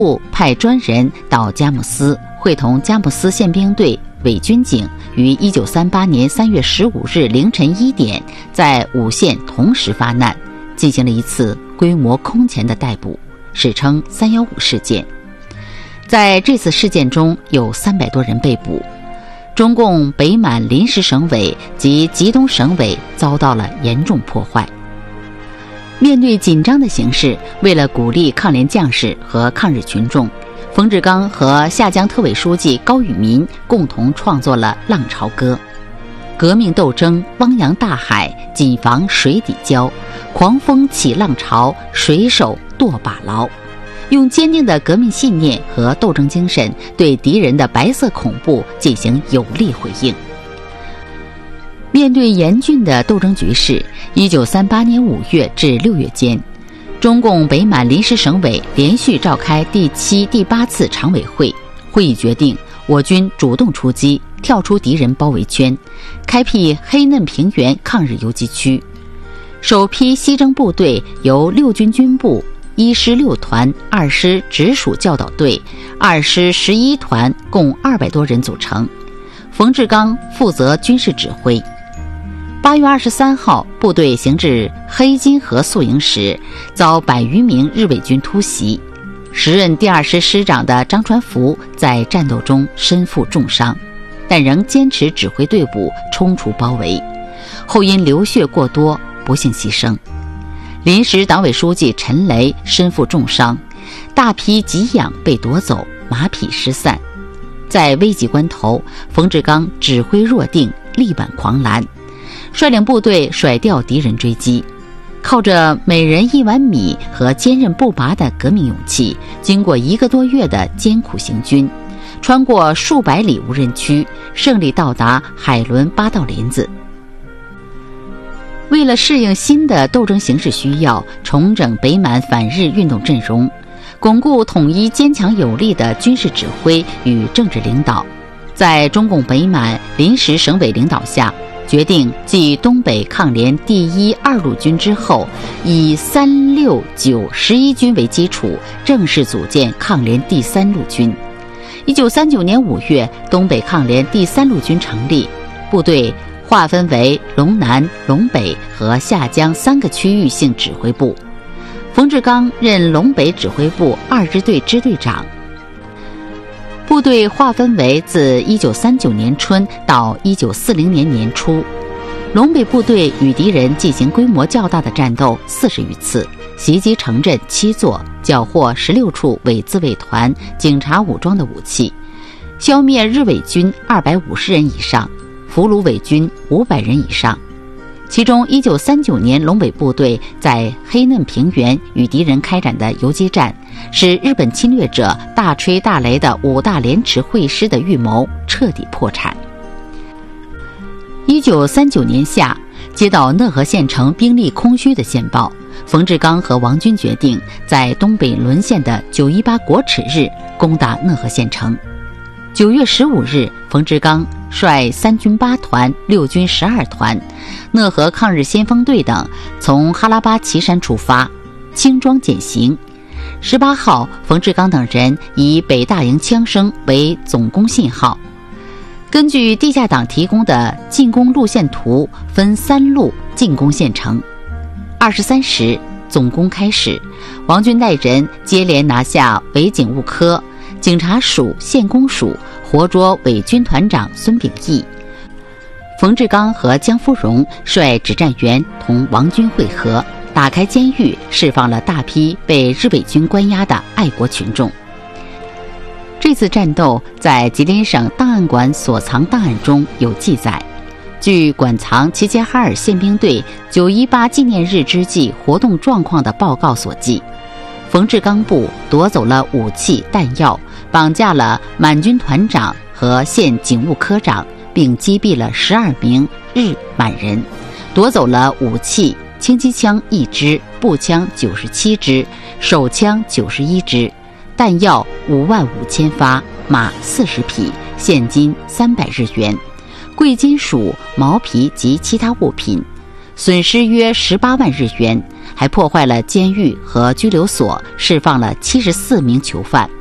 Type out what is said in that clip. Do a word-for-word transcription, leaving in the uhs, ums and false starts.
部派专人到佳木斯，会同佳木斯宪兵队伪军警于一九三八年三月十五日凌晨一点在五县同时发难，进行了一次规模空前的逮捕，史称三一五事件。在这次事件中有三百多人被捕，中共北满临时省委及吉东省委遭到了严重破坏。面对紧张的形势，为了鼓励抗联将士和抗日群众，冯志刚和下江特委书记高宇民共同创作了《浪潮歌》。革命斗争汪洋大海，谨防水底礁，狂风起浪潮，水手舵把牢。用坚定的革命信念和斗争精神，对敌人的白色恐怖进行有力回应。面对严峻的斗争局势，一九三八年五月至六月间，中共北满临时省委连续召开第七、第八次常委会，会议决定我军主动出击，跳出敌人包围圈，开辟黑嫩平原抗日游击区。首批西征部队由六军军部一师六团、二师直属教导队、二师十一团共二百多人组成，冯志刚负责军事指挥。八月二十三号，部队行至黑金河宿营时，遭百余名日伪军突袭。时任第二师师长的张传福在战斗中身负重伤，但仍坚持指挥队伍冲出包围，后因流血过多不幸牺牲。临时党委书记陈雷身负重伤，大批给养被夺走，马匹失散。在危急关头，冯志刚指挥若定，力挽狂澜，率领部队甩掉敌人追击，靠着每人一碗米和坚韧不拔的革命勇气，经过一个多月的艰苦行军，穿过数百里无人区，胜利到达海伦八道林子。为了适应新的斗争形势需要，重整北满反日运动阵容，巩固统一坚强有力的军事指挥与政治领导，在中共北满临时省委领导下，决定继东北抗联第一、二路军之后，以三、六、九、十一军为基础，正式组建抗联第三路军。一九三九年五月，东北抗联第三路军成立，部队划分为陇南、陇北和下江三个区域性指挥部。冯志刚任陇北指挥部二支队支队长。部队划分为自一九三九年春到一九四零年年初，陇北部队与敌人进行规模较大的战斗四十余次，袭击城镇七座，缴获十六处伪自卫团、警察武装的武器，消灭日伪军二百五十人以上，俘虏伪军五百人以上。其中一九三九年陇北部队在黑嫩平原与敌人开展的游击战，使日本侵略者大吹大擂的五大连池会师的预谋彻底破产。一九三九年夏，接到讷河县城兵力空虚的线报，冯志刚和王军决定在东北沦陷的九一八国耻日攻打讷河县城。九月十五日，冯志刚率三军八团、六军十二团、讷河抗日先锋队等从哈拉巴旗山出发，轻装简行。十八号，冯志刚等人以北大营枪声为总攻信号，根据地下党提供的进攻路线图，分三路进攻县城。二十三时，总攻开始，王军带人接连拿下伪警务科、警察署、县公署，活捉伪军团长孙秉义。冯志刚和江芙蓉率指战员同王军会合，打开监狱，释放了大批被日伪军关押的爱国群众。这次战斗在吉林省档案馆所藏档案中有记载。据馆藏齐齐哈尔宪兵队九一八纪念日之际活动状况的报告所记，冯志刚部夺走了武器弹药，绑架了满军团长和县警务科长，并击毙了十二名日满人，夺走了武器轻机枪一支、步枪九十七支、手枪九十一支，弹药五万五千发，马四十匹，现金三百日元，贵金属、毛皮及其他物品。 损失约十八万日元，还破坏了监狱和拘留所，释放了七十四名囚犯。